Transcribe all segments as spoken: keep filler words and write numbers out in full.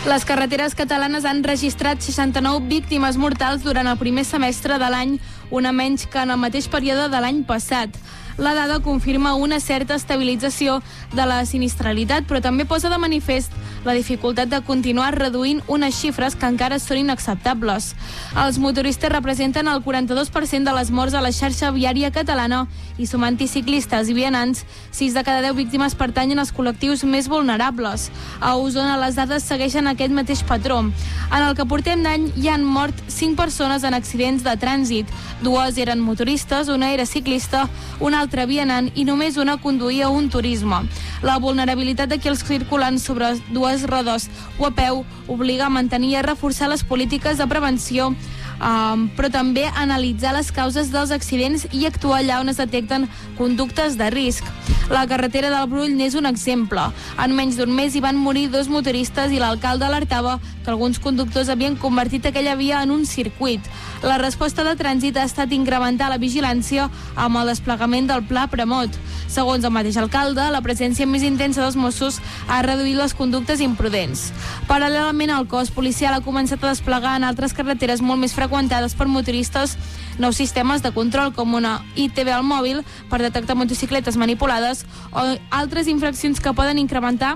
Les carreteres catalanes han registrat seixanta-nou víctimes mortals durant el primer semestre de l'any, una menys que en el mateix període de l'any passat. La dada confirma una certa estabilització de la sinistralitat, però també posa de manifest la dificultat de continuar reduint unes xifres que encara són inacceptables. Els motoristes representen el quaranta-dos per cent de les morts a la xarxa viària catalana i sumant-hi ciclistes i vianants, sis de cada deu víctimes pertanyen als col·lectius més vulnerables. A Osona les dades segueixen aquest mateix patró. En el que portem d'any hi han mort cinc persones en accidents de trànsit. Dues eren motoristes, una era ciclista, una altra vianant i només una conduïa un turisme. La vulnerabilitat de qui els circulen sobre dues rodes o a peu obliga a mantenir i a reforçar les polítiques de prevenció, um, però també a analitzar les causes dels accidents i actuar allà on es detecten conductes de risc. La carretera del Brull n'és un exemple. En menys d'un mes hi van morir dos motoristes i l'alcalde alertava que alguns conductors havien convertit aquella via en un circuit. La resposta de trànsit ha estat incrementar la vigilància amb el desplegament del Pla Premot. Segons el mateix alcalde, la presència més intensa dels Mossos ha reduït les conductes imprudents. Paral·lelament, el cos policial ha començat a desplegar en altres carreteres molt més freqüentades per motoristes nous sistemes de control com una I T V al mòbil per detectar motocicletes manipulades o altres infraccions que poden incrementar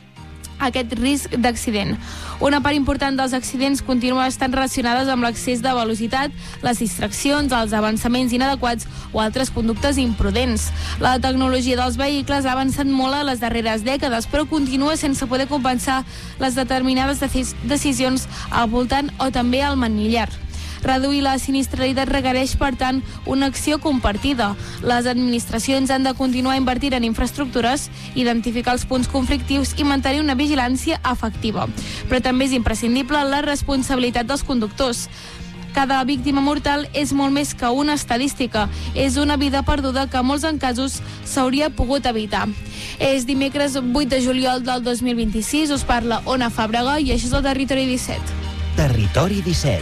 aquest risc d'accident. Una part important dels accidents continua estant relacionades amb l'excés de velocitat, les distraccions, els avançaments inadequats o altres conductes imprudents. La tecnologia dels vehicles ha avançat molt a les darreres dècades, però continua sense poder compensar les determinades decisions al voltant o també al manillar. Reduir la sinistralitat requereix, per tant, una acció compartida. Les administracions han de continuar invertint en infraestructures, identificar els punts conflictius i mantenir una vigilància efectiva. Però també és imprescindible la responsabilitat dels conductors. Cada víctima mortal és molt més que una estadística. És una vida perduda que en molts casos s'hauria pogut evitar. És dimecres vuit de juliol del dos mil vint-i-sis, us parla Ona Fàbrega i això és el Territori disset. Territori disset.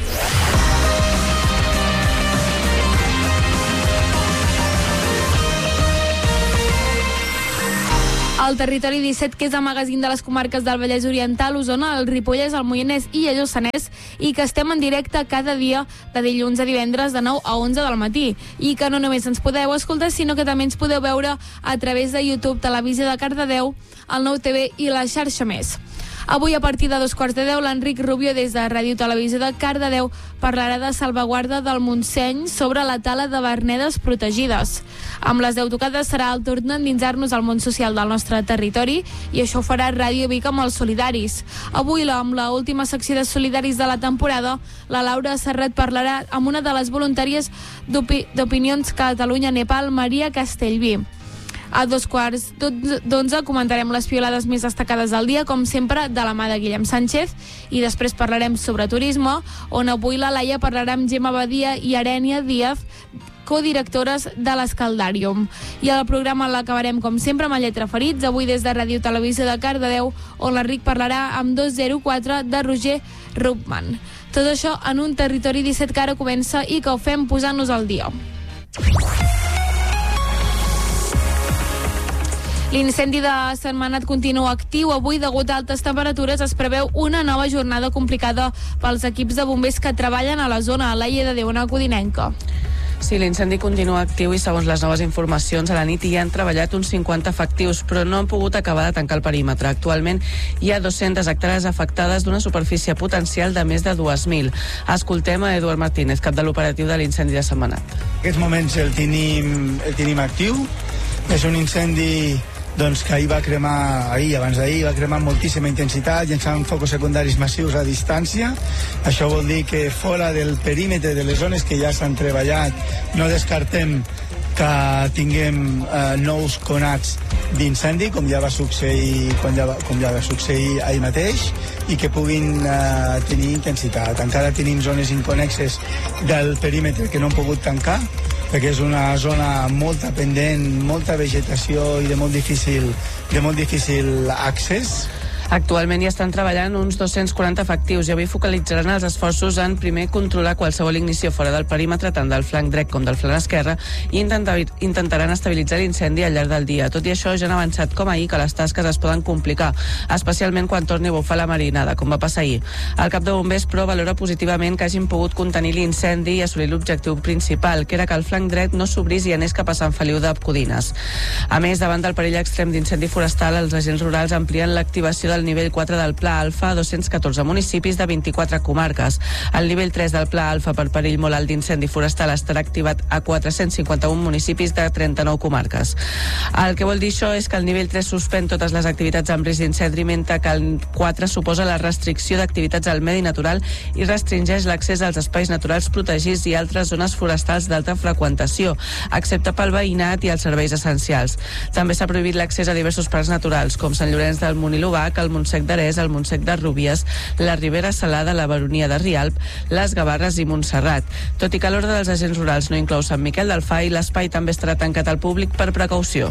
El Territori disset, que és el magazín de les comarques del Vallès Oriental, Osona, el Ripollès, el Moianès i el Lluçanès, i que estem en directe cada dia de dilluns a divendres de nou a onze del matí, i que no només ens podeu escoltar, sinó que també ens podeu veure a través de YouTube, Televisió de Cardedeu, el Nou T V i la xarxa Més. Avui, a partir de dos quarts de deu, l'Enric Rubio, des de Ràdio Televisió de Cardedeu, parlarà de salvaguarda del Montseny sobre la tala de vernedes protegides. Amb les deu tocades serà el torn d'endinsar-nos al món social del nostre territori i això ho farà Ràdio Vic amb els solidaris. Avui, amb la última secció de solidaris de la temporada, la Laura Serret parlarà amb una de les voluntàries d'Opinions Catalunya-Nepal, Maria Castellví. A dos quarts d'onze comentarem les piolades més destacades del dia, com sempre, de la mà de Guillem Sánchez, i després parlarem sobre turisme, on avui la Laia parlarà amb Gemma Badia i Arènia Díaz, codirectores de l'Escaldàrium. I el programa l'acabarem, com sempre, amb el Lletra Ferits, avui des de Ràdio Televisió de Cardedeu, on l'Enric parlarà amb dos zero quatre de Roger Ruppmann. Tot això en un Territori disset que ara comença i que ho fem posant-nos al dia. L'incendi de Sentmenat continua actiu. Avui, degut a altes temperatures, es preveu una nova jornada complicada pels equips de bombers que treballen a la zona. A Laia de Déu, una codinenca. Sí, l'incendi continua actiu i, segons les noves informacions, a la nit hi han treballat uns cinquanta efectius, però no han pogut acabar de tancar el perímetre. Actualment hi ha dues-centes hectàrees afectades d'una superfície potencial de més de dues mil. Escoltem a Eduard Martínez, cap de l'operatiu de l'incendi de Sentmenat. En aquests moments el tenim, el tenim actiu. És un incendi doncs, que ahir va cremar, ahir, abans d'ahir, va cremar amb moltíssima intensitat, llançant focus secundaris massius a distància. Això vol dir que fora del perímetre de les zones que ja s'han treballat, no descartem que tinguem eh, nous conats d'incendi, com ja va succeir, com ja va, com ja va succeir ahir mateix, i que puguin eh, tenir intensitat. Encara tenim zones inconexes del perímetre que no han pogut tancar, perquè és una zona molt pendent, molta vegetació i de molt difícil, de molt difícil accés. Actualment hi estan treballant uns dos-cents quaranta efectius i avui focalitzaran els esforços en primer controlar qualsevol ignició fora del perímetre, tant del flanc dret com del flanc esquerre, i intentar, intentaran estabilitzar l'incendi al llarg del dia. Tot i això, ja han avançat com ahir que les tasques es poden complicar, especialment quan torni a bufar la marinada, com va passar ahir. El cap de bombers, però, valora positivament que hagin pogut contenir l'incendi i assolir l'objectiu principal, que era que el flanc dret no s'obrís i anés cap a Sant Feliu de Codines. A més, davant del perill extrem d'incendi forestal, els agents rurals amplien l'activació del nivell quatre del Pla Alfa a dos-cents catorze municipis de vint-i-quatre comarques. El nivell tres del Pla Alfa per perill molt alt d'incendi forestal estarà activat a quatre-cents cinquanta-un municipis de trenta-nou comarques. El que vol dir això és que el nivell tres suspèn totes les activitats amb risc d'incendi, mentre que el quatre suposa la restricció d'activitats al medi natural i restringeix l'accés als espais naturals protegits i altres zones forestals d'alta freqüentació, excepte pel veïnat i els serveis essencials. També s'ha prohibit l'accés a diversos parcs naturals, com Sant Llorenç del Munt i l'Obac, el Montsec d'Arès, el Montsec de Rúbies, la Ribera Salada, la Baronia de Rialp, les Gavarres i Montserrat. Tot i que l'ordre dels agents rurals no inclou Sant Miquel del Fai, l'espai també estarà tancat al públic per precaució.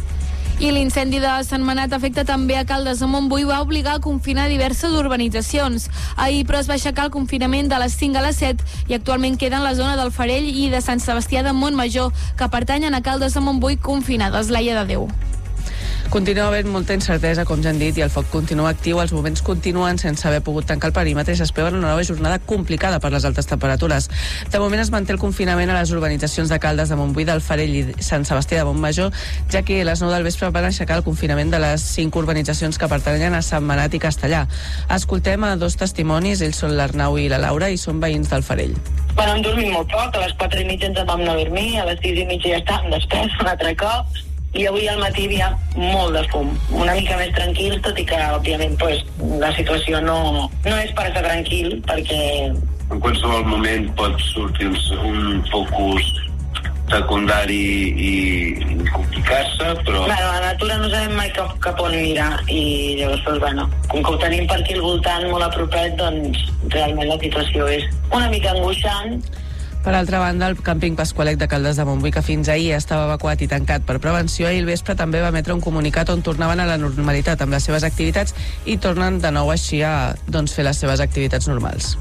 I l'incendi de Sentmenat afecta també a Caldes de Montbui, va obligar a confinar diverses urbanitzacions. Ahir, però, es va aixecar el confinament de les cinc a les set i actualment queden la zona del Farell i de Sant Sebastià de Montmajor, que pertanyen a Caldes de Montbui confinades. Laia de Déu. Continua havent molta incertesa, com ja han dit, i el foc continua actiu. Els bombers continuen sense haver pogut tancar el perímetre i s'espera una nova jornada complicada per les altes temperatures. De moment es manté el confinament a les urbanitzacions de Caldes de Montbui, del Farell i Sant Sebastià de Montmajor, ja que a les nou del vespre van aixecar el confinament de les cinc urbanitzacions que pertanyen a Sentmenat i Castellà. Escoltem a dos testimonis, ells són l'Arnau i la Laura i són veïns del Farell. Bueno, hem dormit molt poc, a les quatre i mitja ens vam anar a dormir, a les sis i mitja ja estàvem després, un altre cop, i avui al matí hi ha molt de fum, una mica més tranquil, tot i que, òbviament, pues, la situació no, no és per estar tranquil, perquè... En qualsevol moment pot sortir un focus secundari i, i complicar-se, però... Bueno, la natura no sabem mai cap, cap on mirar, i llavors, pues, bueno, com que ho tenim per aquí al voltant molt a propet, doncs realment la situació és una mica angoixant. Per altra banda, el càmping Pasqualet de Caldes de Montbui, que fins ahir estava evacuat i tancat per prevenció, ahir al vespre també va emetre un comunicat on tornaven a la normalitat amb les seves activitats i tornen de nou així a doncs, fer les seves activitats normals.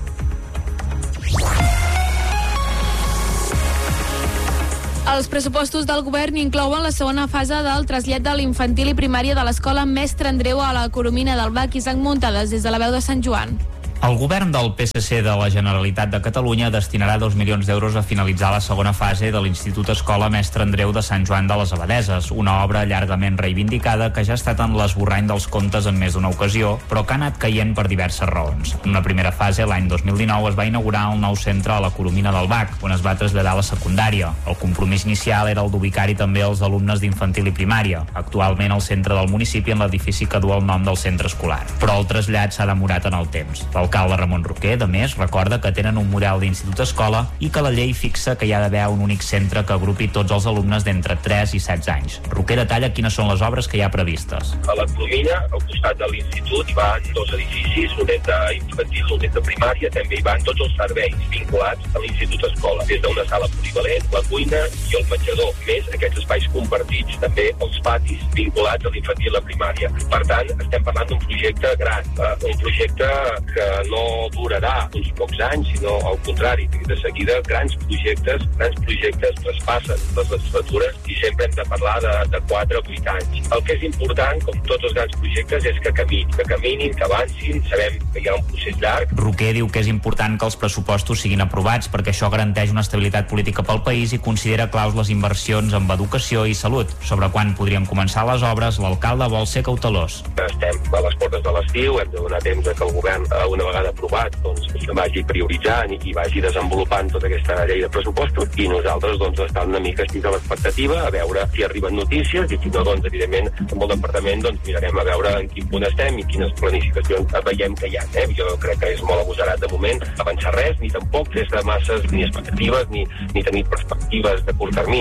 Els pressupostos del govern inclouen la segona fase del trasllat de l'infantil i primària de l'escola Mestre Andreu a la Coromina del Bac. Isaac Muntades, des de la veu de Sant Joan. El govern del P S C de la Generalitat de Catalunya destinarà dos milions d'euros a finalitzar la segona fase de l'Institut Escola Mestre Andreu de Sant Joan de les Abadeses, una obra llargament reivindicada que ja ha estat en l'esborrany dels comptes en més d'una ocasió, però que ha anat caient per diverses raons. En una primera fase, l'any dos mil dinou, es va inaugurar el nou centre a la Coromina del Bac, on es va traslladar la secundària. El compromís inicial era el d'ubicar-hi també els alumnes d'infantil i primària. Actualment, el centre del municipi en l'edifici que du el nom del centre escolar. Però el trasllat s'ha demorat en el temps. L'alcalde Ramon Roquer, de més, recorda que tenen un model d'institut-escola i que la llei fixa que hi ha d'haver un únic centre que agrupi tots els alumnes d'entre tres i setze anys. Roquer detalla quines són les obres que hi ha previstes. A la Coromina, al costat de l'institut, hi van dos edificis, un és d'infantil, un és de primària, també hi van tots els serveis vinculats a l'institut-escola, des d'una sala polivalent, la cuina i el menjador, més aquests espais compartits, també els patis vinculats a l'infantil i la primària. Per tant, estem parlant d'un projecte gran, eh, un projecte que no durarà uns pocs anys, sinó al contrari, de seguida grans projectes, grans projectes traspassen les legislatures i sempre hem de parlar de, de quatre a vuit anys. El que és important, com tots els grans projectes, és que caminin, que caminin, que avancin, sabem que hi ha un procés llarg. Roquer diu que és important que els pressupostos siguin aprovats perquè això garanteix una estabilitat política pel país i considera claus les inversions en educació i salut. Sobre quan podrien començar les obres, l'alcalde vol ser cautelós. Estem a les portes de l'estiu, hem de donar temps a que el govern, una vegada aprovat, doncs, que vagi prioritzant i vagi desenvolupant tota aquesta llei de pressupostos, i nosaltres doncs, estem una mica estic a l'expectativa a veure si arriben notícies, i si no, doncs, evidentment, amb el departament doncs, mirarem a veure en quin punt estem i quines planificacions veiem que hi ha. Eh? Jo crec que és molt agosarat de moment avançar res, ni tampoc des de masses ni expectatives ni, ni tenir perspectives de curt termini.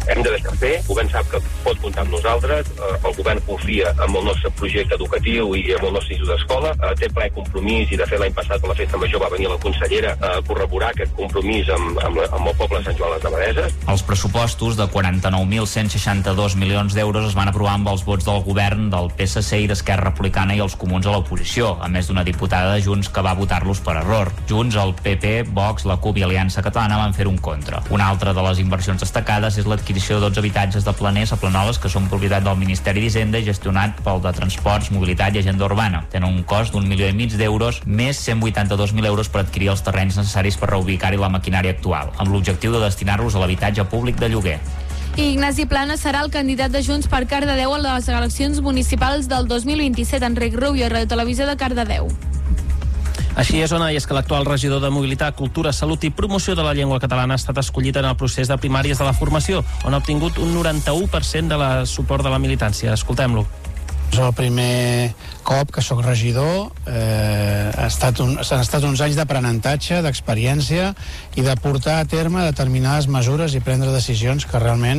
hem de deixar fer. El govern sap que pot comptar amb nosaltres, el govern confia en el nostre projecte educatiu i en el nostre institut d'escola, té ple compromís, i de fet l'any passat a la festa major va venir la consellera a corroborar aquest compromís amb, amb, amb el poble de Sant Joan de les Abadesses. Els pressupostos de quaranta-nou mil cent seixanta-dos milions d'euros es van aprovar amb els vots del govern, del P S C i d'Esquerra Republicana i els comuns a l'oposició, a més d'una diputada de Junts que va votar-los per error. Junts, el P P, Vox, la CUP i Aliança Catalana van fer un contra. Una altra de les inversions destacades és l'adquisició de dotze habitatges de planers a Planoles que són propietat del Ministeri d'Hisenda i gestionat pel de Transports, Mobilitat i Agenda Urbana. Tenen un cost d'un milió i mig d'euros, més cent vuitanta-dos mil euros per adquirir els terrenys necessaris per reubicar-hi la maquinària actual, amb l'objectiu de destinar-los a l'habitatge públic de lloguer. I Ignasi Planas serà el candidat de Junts per Cardedeu a les eleccions municipals del dos mil vint-i-set. Enric Rubio, Radio Televisió de Cardedeu. Així és, Ona, i és que l'actual regidor de Mobilitat, Cultura, Salut i Promoció de la Llengua Catalana ha estat escollit en el procés de primàries de la formació, on ha obtingut un noranta-u per cent de la suport de la militància. Escoltem-lo. És el primer cop que sóc regidor, eh, ha estat un, han estat uns anys d'aprenentatge, d'experiència i de portar a terme determinades mesures i prendre decisions que realment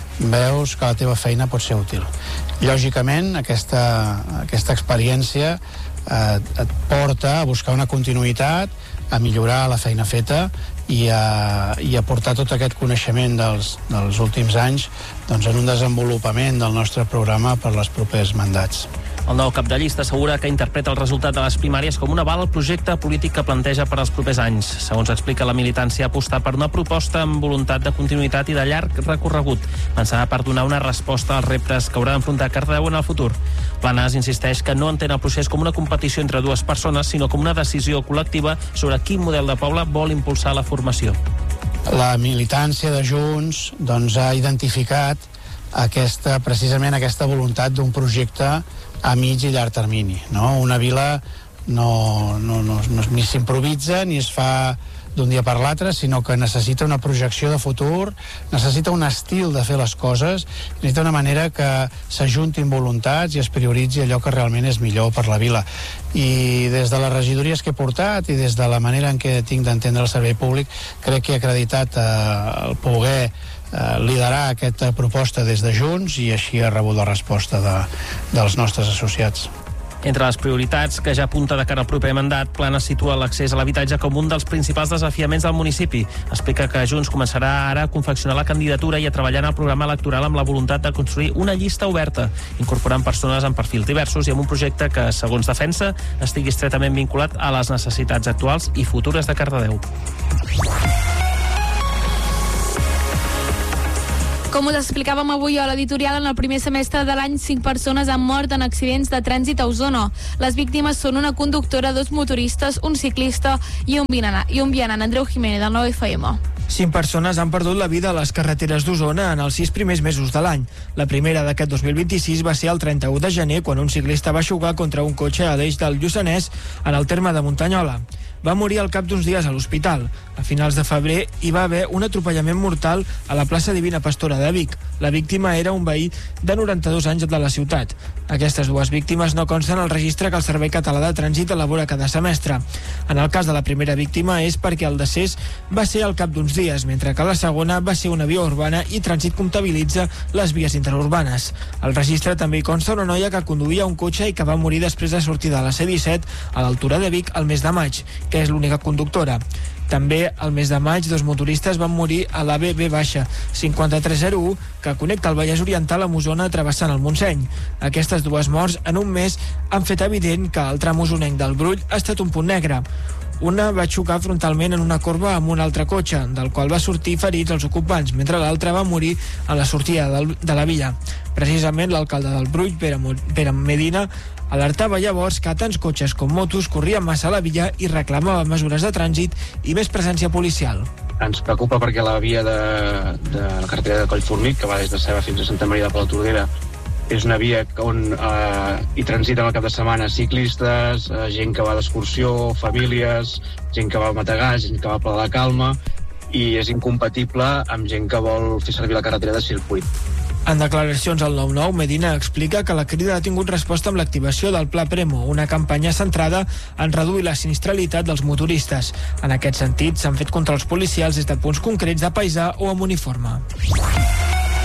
veus que la teva feina pot ser útil. Lògicament, aquesta, aquesta experiència eh, et porta a buscar una continuïtat, a millorar la feina feta i a, i a portar tot aquest coneixement dels, dels últims anys doncs, en un desenvolupament del nostre programa per als propers mandats. El nou cap de llista assegura que interpreta el resultat de les primàries com un aval al projecte polític que planteja per als propers anys. Segons explica, la militància aposta per una proposta amb voluntat de continuïtat i de llarg recorregut, pensada per donar una resposta als reptes que haurà d'enfrontar Cardedeu en el futur. Planas insisteix que no entén el procés com una competició entre dues persones, sinó com una decisió col·lectiva sobre quin model de poble vol impulsar la formació. La militància de Junts doncs, ha identificat aquesta, precisament aquesta voluntat d'un projecte a mig i llarg termini, no? Una vila no, no, no, no, ni s'improvisa ni es fa d'un dia per l'altre, sinó que necessita una projecció de futur, necessita un estil de fer les coses, necessita una manera que s'ajuntin voluntats i es prioritzi allò que realment és millor per la vila. I des de les regidories que he portat i des de la manera en què tinc d'entendre el servei públic, crec que he acreditat eh, el poder eh, liderar aquesta proposta des de Junts i així ha rebut la resposta de, dels nostres associats. Entre les prioritats que ja apunta de cara al proper mandat, Planas situa l'accés a l'habitatge com un dels principals desafiaments del municipi. Explica que Junts començarà ara a confeccionar la candidatura i a treballar en el programa electoral amb la voluntat de construir una llista oberta, incorporant persones amb perfils diversos i amb un projecte que, segons defensa, estigui estretament vinculat a les necessitats actuals i futures de Cardedeu. Com us explicàvem avui a l'editorial, en el primer semestre de l'any, cinc persones han mort en accidents de trànsit a Osona. Les víctimes són una conductora, dos motoristes, un ciclista i un vianant. I un vianant. Andreu Jiménez, del nou F M. Cinc persones han perdut la vida a les carreteres d'Osona en els sis primers mesos de l'any. La primera d'aquest dos mil vint-i-sis va ser el trenta-u de gener, quan un ciclista va xocar contra un cotxe a l'eix del Lluçanès, en el terme de Muntanyola. Va morir al cap d'uns dies a l'hospital. A finals de febrer hi va haver un atropellament mortal a la plaça Divina Pastora de Vic. La víctima era un veí de noranta-dos anys de la ciutat. Aquestes dues víctimes no consten al registre que el Servei Català de Trànsit elabora cada semestre. En el cas de la primera víctima és perquè el decés va ser al cap d'uns dies, mentre que la segona va ser una via urbana i Trànsit comptabilitza les vies interurbanes. Al registre també hi consta una noia que conduïa un cotxe i que va morir després de sortir de la C disset a l'altura de Vic el mes de maig, que és l'única conductora. També, al mes de maig, dos motoristes van morir a l'A V B cinquanta-tres zero u, que connecta el Vallès Oriental amb Osona travessant el Montseny. Aquestes dues morts en un mes han fet evident que el tram osonenc del Brull ha estat un punt negre. Una va xocar frontalment en una corba amb un altre cotxe, del qual va sortir ferits els ocupants, mentre l'altra va morir a la sortida del, de la villa. Precisament l'alcalde del Brull, Pere, Pere Medina, alertava llavors que tants cotxes com motos corrien massa a la via i reclamava mesures de trànsit i més presència policial. Ens preocupa perquè la via de, de la carretera de Collformic, que va des de Ceba fins a Santa Maria de Palautordera, és una via on eh, hi transiten al cap de setmana ciclistes, eh, gent que va d'excursió, famílies, gent que va a Mategà, gent que va a Pla de la Calma, i és incompatible amb gent que vol fer servir la carretera de circuit. En declaracions al nou nou, Medina explica que la crida ha tingut resposta amb l'activació del Pla Premo, una campanya centrada en reduir la sinistralitat dels motoristes. En aquest sentit, s'han fet controls policials des de punts concrets de paisà o amb uniforme.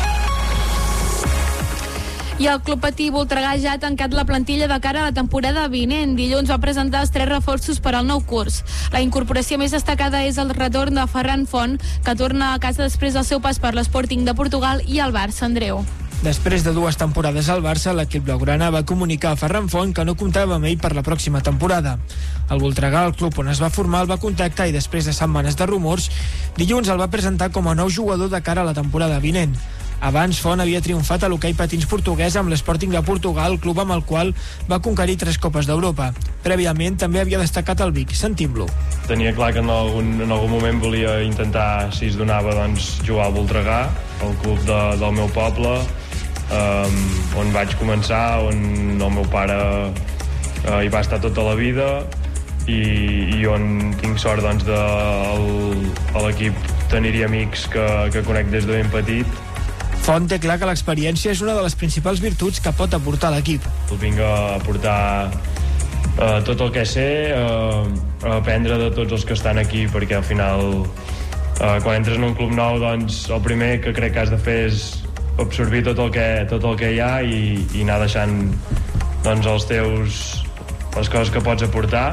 I el Club Patí Voltregà ja ha tancat la plantilla de cara a la temporada vinent. Dilluns va presentar els tres reforços per al nou curs. La incorporació més destacada és el retorn de Ferran Font, que torna a casa després del seu pas per l'Sporting de Portugal i el Barça, Andreu. Després de dues temporades al Barça, l'equip blaugrana va comunicar a Ferran Font que no comptava amb ell per la pròxima temporada. El Voltregà, el club on es va formar, el va contactar i després de setmanes de rumors, dilluns el va presentar com a nou jugador de cara a la temporada vinent. Abans, Font havia triomfat a l'hoquei patins portuguès amb l'Sporting de Portugal, club amb el qual va conquerir tres Copes d'Europa. Prèviament també havia destacat el Vic. Sentim-lo. Tenia clar que en algun, en algun moment volia intentar, si es donava, doncs, jugar al Voltregà, el club de, del meu poble, um, on vaig començar, on el meu pare uh, hi va estar tota la vida i, i on tinc sort, doncs, de el, a l'equip tenir-hi amics que, que conec des de ben petit. Font té clar que l'experiència és una de les principals virtuts que pot aportar l'equip. Vinc a aportar uh, tot el que sé, uh, a aprendre de tots els que estan aquí, perquè al final, uh, quan entres en un club nou, doncs el primer que crec que has de fer és absorbir tot el que, tot el que hi ha i, i anar deixant, doncs, els teus, les coses que pots aportar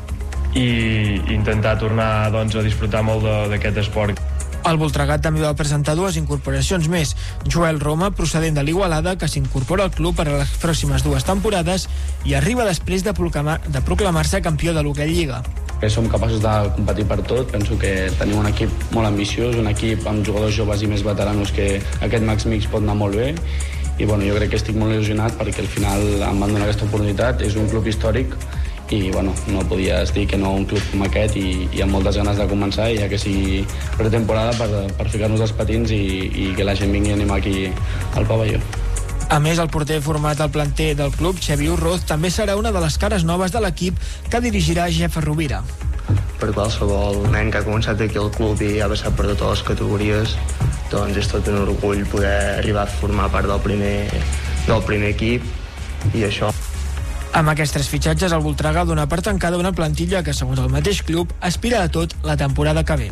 i intentar tornar, doncs, a disfrutar molt d'aquest esport. El Voltregà també va presentar dues incorporacions més. Joel Roma, procedent de l'Igualada, que s'incorpora al club per a les pròximes dues temporades i arriba després de proclamar, de proclamar-se campió de l'Hoquei Lliga. Que som capaços de competir per tot. Penso que tenim un equip molt ambiciós, un equip amb jugadors joves i més veteranos que aquest Max Mix pot anar molt bé. I bueno, jo crec que estic molt il·lusionat perquè al final em van donar aquesta oportunitat. És un club històric i bueno, no podies dir que no a un club com aquest i, i amb moltes ganes de començar, ja que sigui pretemporada per, per ficar-nos els patins i, i que la gent vingui a animar aquí al pavelló. A més, el porter format al planter del club, Xavi Urroz, també serà una de les cares noves de l'equip que dirigirà Jeff Rovira. Per qualsevol nen que ha començat aquí al club i ha passat per totes les categories, doncs és tot un orgull poder arribar a formar part del primer, del primer equip i això. Amb aquests tres fitxatges, el Voltregà dona per tancada una plantilla que, segons el mateix club, aspira a tot la temporada que ve.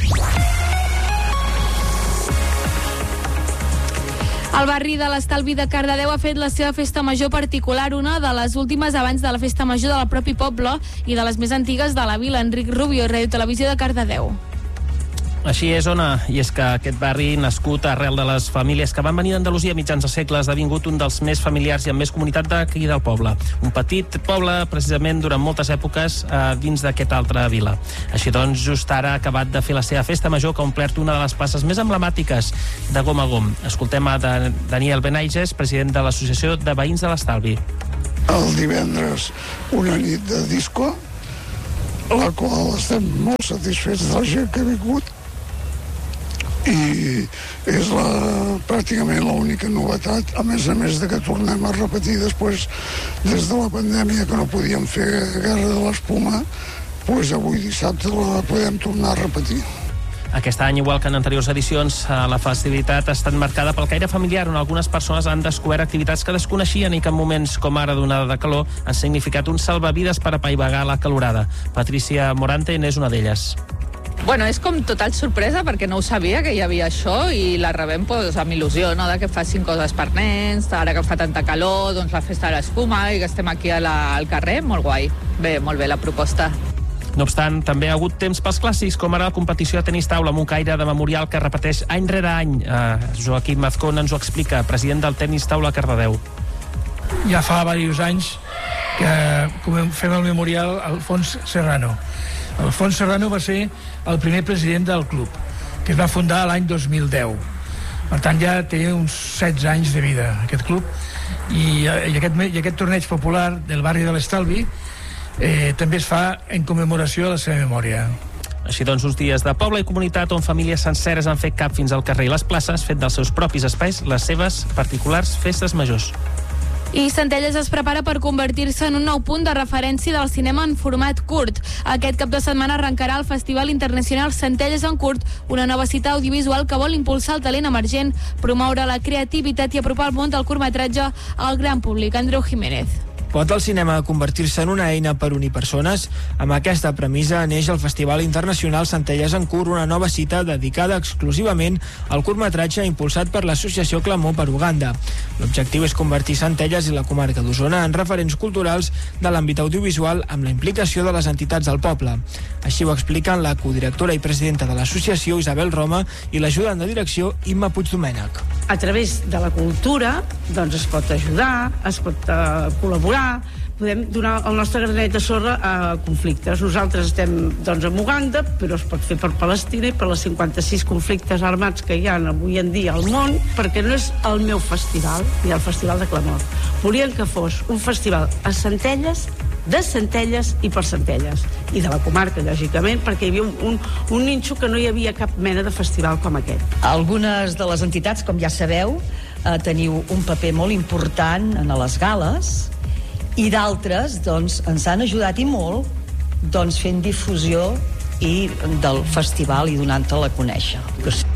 El barri de l'Estalvi de Cardedeu ha fet la seva festa major particular, una de les últimes abans de la festa major del propi poble i de les més antigues de la vila. Enric Rubio, Ràdio Televisió de Cardedeu. Així és, Ona, i és que aquest barri, nascut arrel de les famílies que van venir d'Andalusia mitjans de segle, ha esdevingut un dels més familiars i amb més comunitat d'aquí del poble. Un petit poble, precisament, durant moltes èpoques eh, dins d'aquesta altra vila. Així doncs, just ara ha acabat de fer la seva festa major, que ha omplert una de les places més emblemàtiques de Gom a Gom. Escoltem a Daniel Benaiges, president de l'Associació de Veïns de l'Estalvi. El divendres, una nit de disco, la qual estem molt satisfets de la gent que ha vingut, i és la, pràcticament l'única novetat, a més a més de que tornem a repetir després, des de la pandèmia que no podíem fer Guerra de l'Espuma, doncs avui dissabte la podem tornar a repetir. Aquest any, igual que en anteriors edicions, la festivitat ha estat marcada pel caire familiar, on algunes persones han descobert activitats que desconeixien i que en moments com ara d'onada de calor han significat un salvavides per apaivagar la calorada. Patricia Morante n'és una d'elles. Bueno, és com total sorpresa perquè no ho sabia que hi havia això i la rebem pues, amb il·lusió, no? De que facin coses per nens, ara que fa tanta calor, doncs la festa de l'espuma i que estem aquí a la, al carrer, molt guai. Bé, molt bé la proposta. No obstant, també ha hagut temps pels clàssics, com ara la competició de tenis taula amb un caire de memorial que repeteix any rere any. Eh, Joaquim Mazcón ens ho explica, president del tenis taula a Cardedeu. Ja fa diversos anys que fem el memorial al Alfons Serrano. Alfons Serrano va ser el primer president del club, que es va fundar l'any dos mil deu. Per tant, ja té uns setze anys de vida, aquest club. I, i, aquest, i aquest torneig popular del barri de l'Estalvi eh, també es fa en commemoració de la seva memòria. Així doncs, uns dies de poble i comunitat on famílies senceres han fet cap fins al carrer i les places, fet dels seus propis espais les seves particulars festes majors. I Centelles es prepara per convertir-se en un nou punt de referència del cinema en format curt. Aquest cap de setmana arrencarà el Festival Internacional Centelles en Curt, una nova cita audiovisual que vol impulsar el talent emergent, promoure la creativitat i apropar el món del curtmetratge al gran públic. Andreu Jiménez. Pot el cinema convertir-se en una eina per unir persones? Amb aquesta premissa neix el Festival Internacional Centelles en Curt, una nova cita dedicada exclusivament al curtmetratge impulsat per l'associació Clamor per Uganda. L'objectiu és convertir Centelles i la comarca d'Osona en referents culturals de l'àmbit audiovisual amb la implicació de les entitats del poble. Així ho expliquen la codirectora i presidenta de l'associació, Isabel Roma, i l'ajudant de direcció, Imma Puigdomènec. A través de la cultura doncs es pot ajudar, es pot uh, col·laborar, podem donar el nostre granet de sorra a conflictes. Nosaltres estem doncs, a Uganda, però es pot fer per Palestina i per les cinquanta-sis conflictes armats que hi ha avui en dia al món, perquè no és el meu festival, ni el Festival de Clamor. Volien que fos un festival a Centelles, de Centelles i per Centelles, i de la comarca, lògicament, perquè hi havia un, un, un nínxol que no hi havia cap mena de festival com aquest. Algunes de les entitats, com ja sabeu, eh, teniu un paper molt important en les gales, i d'altres doncs, ens han ajudat i molt doncs, fent difusió i del festival i donant-te-la a conèixer.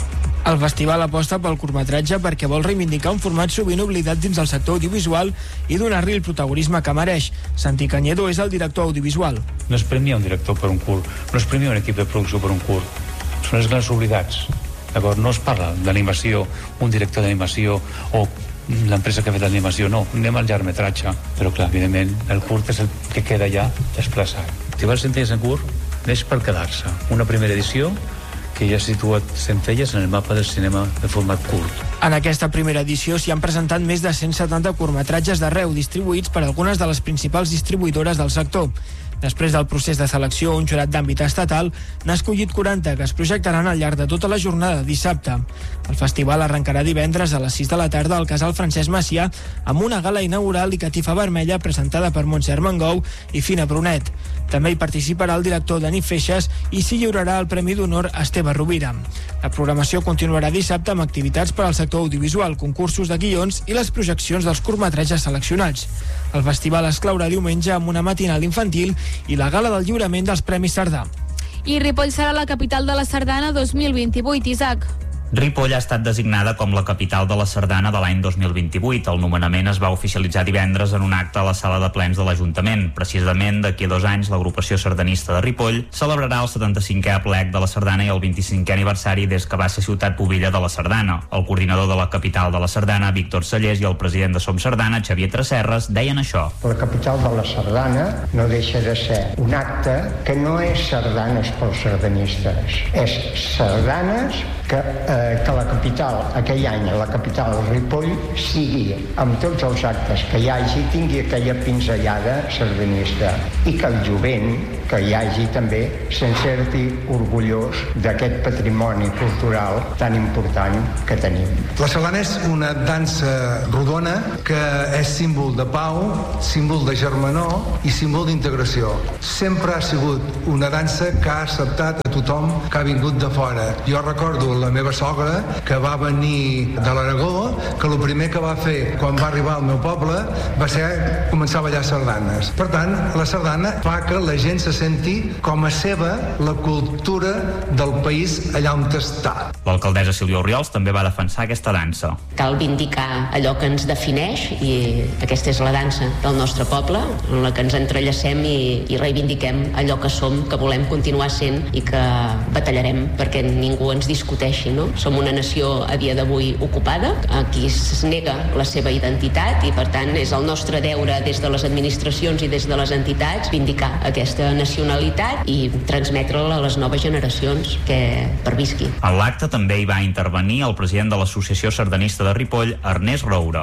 El festival aposta pel curtmetratge perquè vol reivindicar un format sovint oblidat dins del sector audiovisual i donar-li el protagonisme que mereix. Santi Cañedo és el director audiovisual. No es premia un director per un curt, no es premia un equip de producció per un curt. Són els grans oblidats. Llavors no es parla d'animació, un director d'animació o l'empresa que ha fet l'animació, no, anem al llargmetratge. Però clar, evidentment, el curt és el que queda ja desplaçat. Festival Centelles en Curt neix per quedar-se. Una primera edició que ja ha situat Centelles en el mapa del cinema de format curt. En aquesta primera edició s'hi han presentat més de cent setanta curtmetratges d'arreu, distribuïts per algunes de les principals distribuïdores del sector. Després del procés de selecció, un jurat d'àmbit estatal n'ha escollit quaranta, que es projectaran al llarg de tota la jornada dissabte. El festival arrencarà divendres a les sis de la tarda al Casal Francesc Macià amb una gala inaugural i catifa vermella presentada per Montse Armengou i Fina Brunet. També hi participarà el director Dani Feixas i s'hi lliurarà el Premi d'Honor a Esteve Rovira. La programació continuarà dissabte amb activitats per al sector audiovisual, concursos de guions i les projeccions dels curtmetratges seleccionats. El festival es claurà diumenge amb una matinal infantil i la gala del lliurament dels Premis Cerdà. I Ripoll serà la capital de la Sardana dos mil vint-i-vuit, Isaac. Ripoll ha estat designada com la capital de la Sardana de l'any dos mil vint-i-vuit. El nomenament es va oficialitzar divendres en un acte a la sala de plens de l'Ajuntament. Precisament d'aquí a dos anys, l'agrupació sardanista de Ripoll celebrarà el setanta-cinquè aplec de la Sardana i el vint-i-cinquè aniversari des que va ser ciutat pubilla de la Sardana. El coordinador de la capital de la Sardana, Víctor Sallés, i el president de Som Sardana, Xavier Tresserres, deien això. La capital de la Sardana no deixa de ser un acte que no és sardanes pels sardanistes, és sardanes que, eh, que la capital, aquell any, la capital Ripoll, sigui, amb tots els actes que hi hagi, tingui aquella pinzellada sardanista i que el jovent que hi hagi també se'n senti orgullós d'aquest patrimoni cultural tan important que tenim. La sardana és una dansa rodona que és símbol de pau, símbol de germanor i símbol d'integració. Sempre ha sigut una dansa que ha acceptat a tothom que ha vingut de fora. Jo recordo la meva sogra, que va venir de l'Aragó, que el primer que va fer quan va arribar al meu poble va ser començar a ballar sardanes. Per tant, la sardana fa que la gent se senti com a seva la cultura del país allà on està. L'alcaldessa Sílvia Orriols també va defensar aquesta dansa. Cal vindicar allò que ens defineix i aquesta és la dansa del nostre poble, en la que ens entrellacem i, i reivindiquem allò que som, que volem continuar sent i que batallarem perquè ningú ens discuteixi, no? Som una nació a dia d'avui ocupada, aquí es nega la seva identitat i per tant és el nostre deure des de les administracions i des de les entitats vindicar aquesta nacionalitat i transmetre-la a les noves generacions que pervisqui. En l'acte també hi va intervenir el president de l'Associació Sardanista de Ripoll, Ernest Roura.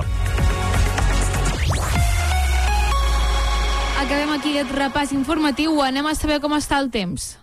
Acabem aquí aquest repàs informatiu, anem a saber com està el temps.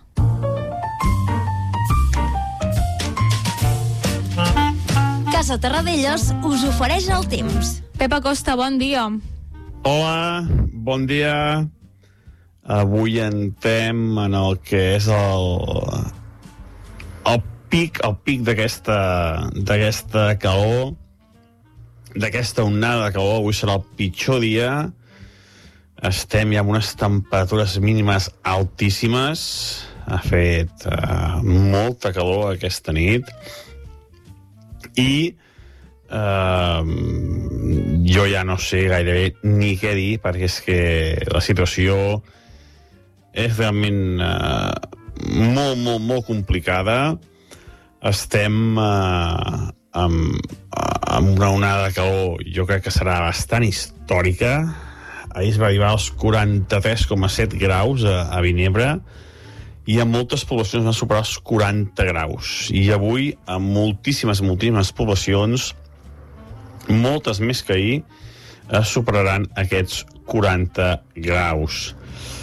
Casa Terradellos us ofereix el temps. Pep Acosta, bon dia. Hola, bon dia. Avui entrem en el que és el, el pic, el pic d'aquesta d'aquesta calor, d'aquesta onada de calor. Avui serà el pitjor dia. Estem ja amb unes temperatures mínimes altíssimes. Ha fet uh, molta calor aquesta nit. I eh, jo ja no sé gairebé ni què dir, perquè és que la situació és realment eh, molt, molt, molt complicada. Estem eh, amb, amb una onada de calor, jo crec que serà bastant històrica. Ahir es va arribar als quaranta-tres coma set graus a, a Vinebre, i en moltes poblacions van superar els quaranta graus. I avui, en moltíssimes, moltíssimes poblacions, moltes més que ahir, es superaran aquests quaranta graus.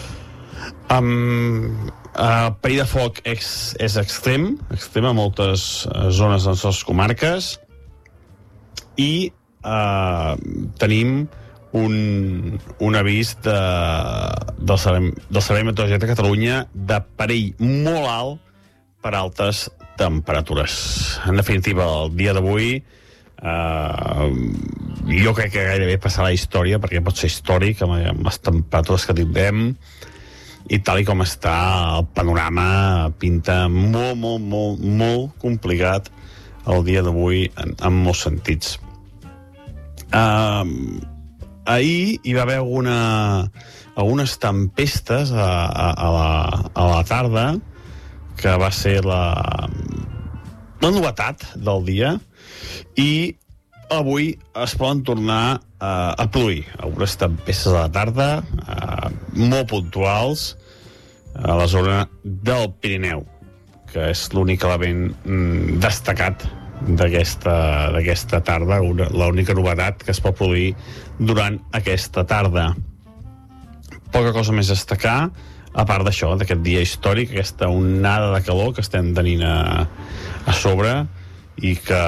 Um, el perill de foc és, és extrem, extrem a moltes zones de les nostres comarques, i uh, tenim un, un avís de, del, Servei, del Servei Meteorològic de Catalunya de perill molt alt per altes temperatures. En definitiva, el dia d'avui uh, jo crec que gairebé passarà la història, perquè pot ser històric amb, amb les temperatures que tindrem, i tal i com està el panorama pinta molt, molt, molt, molt complicat el dia d'avui en, en molts sentits. Uh, ahir hi va haver alguna, algunes tempestes a, a, a, la, a la tarda, que va ser la, la novetat del dia, i avui es poden tornar uh, a pluir algunes tempestes a la tarda, uh, molt puntuals, a la zona del Pirineu, que és l'únic element mm, destacat d'aquesta d'aquesta tarda, una, l'única novetat que es pot produir durant aquesta tarda. Poca cosa més a destacar, a part d'això, d'aquest dia històric, aquesta onada de calor que estem tenint a, a sobre, i que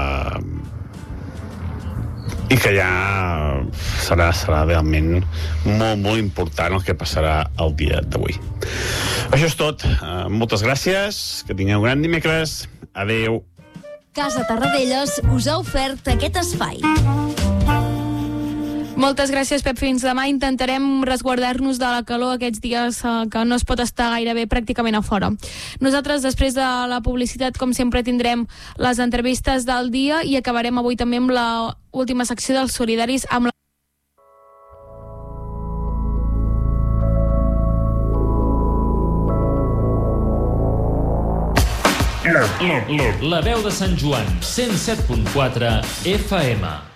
i que ja serà, serà realment molt, molt important el que passarà el dia d'avui. Això és tot. Uh, moltes gràcies, que tingueu un gran dimecres. Adeu. Casa Tarradellas us ha ofert aquest espai. Moltes gràcies, Pep. Fins demà. Intentarem resguardar-nos de la calor aquests dies eh, que no es pot estar gairebé pràcticament a fora. Nosaltres, després de la publicitat, com sempre, tindrem les entrevistes del dia i acabarem avui també amb la última secció dels solidaris amb la... La veu de Sant Joan, cent set punt quatre F M.